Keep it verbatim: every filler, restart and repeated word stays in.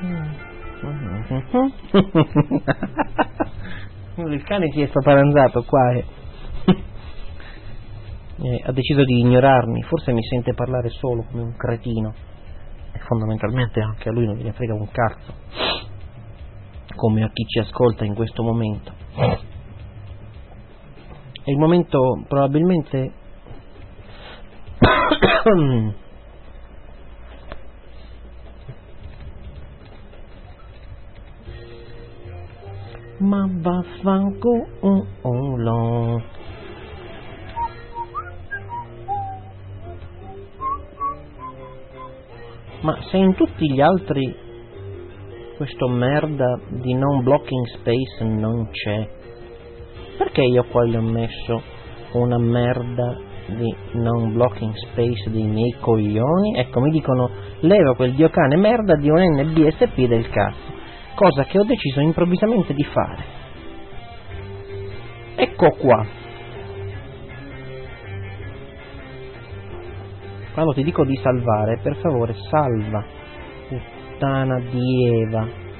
Il cane si è spaparanzato qua e eh, ha deciso di ignorarmi, forse mi sente parlare solo come un cretino e fondamentalmente anche a lui non gliene frega un cazzo, come a chi ci ascolta in questo momento. È il momento probabilmente ma vaffanculo. Ma se in tutti gli altri questo merda di non blocking space non c'è, perché io qua gli ho messo una merda di non blocking space dei miei coglioni? Ecco, mi dicono leva quel dio cane merda di un N B S P del cazzo, cosa che ho deciso improvvisamente di fare. Ecco qua. Quando ti dico di salvare, per favore salva, puttana di Eva.